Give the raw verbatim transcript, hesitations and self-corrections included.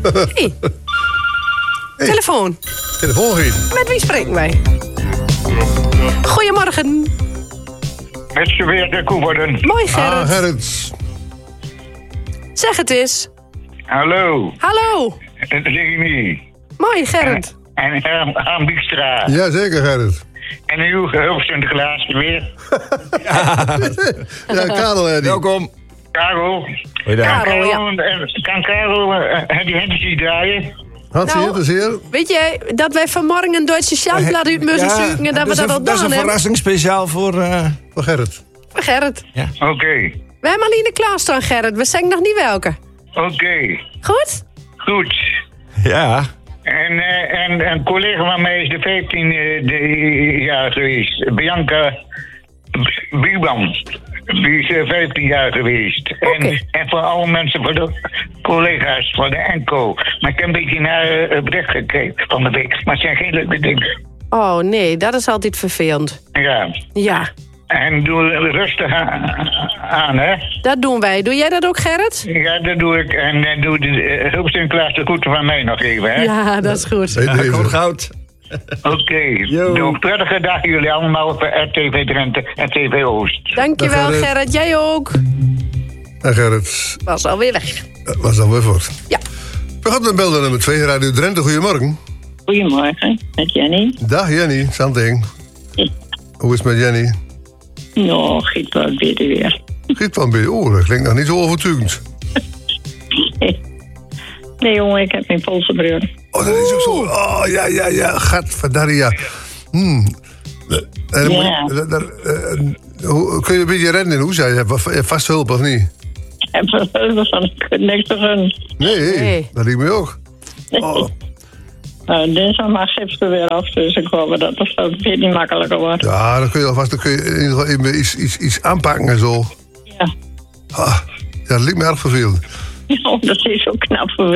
Hey. Hey. Telefoon. Telefoon heen. Met wie spreken wij? Goedemorgen. Met z'n weer de Koevoorden. Mooi, Gerrit. Ah, Gerrit. Zeg het eens. Hallo. Hallo. Leni. Mooi, Gerrit. En Harm Biekstra. Ja, zeker, Gerrit. En uw gehulp Sinterklaas weer. Ja, Karel, hè, die. Welkom. Karel. Goeiedag. Karel, ja. Kan, eh, kan Karel uh, die handjes draaien? Had Nou. je het zeer? Weet jij dat wij vanmorgen een Duitse Sjaalblad uit moeten zoeken en dat we is dat een- al Dat is gedaan een hebben? verrassing speciaal voor... eh, Voor Gerrit. Voor Gerrit. Oké. We hebben al in de klaar staan, Gerrit. We zeggen nog niet welke. Oké. Goed? Goed. ja. En, uh, en een collega van mij is de vijftien jaar geweest. Bianca Biebam. Die is uh, vijftien jaar geweest. Oké. En, en voor alle mensen, voor de collega's, voor de Enco. Maar ik heb een beetje naar uh, bericht gekregen van de week. Maar het zijn geen leuke dingen. Oh nee, dat is altijd vervelend. Ja. Ja, En doe rustig aan, aan, hè? dat doen wij. Doe jij dat ook, Gerrit? Ja, dat doe ik. En uh, doe de uh, hulp Sinterklaas de groeten van mij nog even, hè? Ja, dat is goed. Bij Ja, deze. goed goud. Oké. Yo. Doe een prettige dag jullie allemaal voor R T V Drenthe en T V Oost. Dankjewel, Dag, Gerrit. Gerrit. Jij ook. En Gerrit Was alweer weg. eh, was dan weer voort. Ja. We gaan naar beelden nummer twee, Radio Drenthe. Goedemorgen. Goedemorgen, met Jenny. Dag Jenny, Santing. Hoe is het met Jenny? Nou, giet wel beter weer. Giet van bij. Oh, dat klinkt nog niet zo overtuigend. Nee, jongen, ik heb mijn polsenbreur. Oh, dat is ook zo. Oh, ja, ja, ja. Gadverdarrie, ja. Hmm. Eh, eh, moet Ja. je- daar, eh, hoe- kun je een beetje rennen in hoe zei je? Heb je vast hulp of niet? Ik heb er veel van, ik kan niks te doen. Nee, Nee. dat liep me ook. Oh, Nou, dinsdag mag gips er weer af, dus ik hoop dat het een beetje niet makkelijker wordt. ja, dan kun je alvast dan kun je in ieder geval even iets, iets, iets aanpakken en zo. Ja, Ah, ja, dat liep me erg vervelend. ja dat is zo knap voor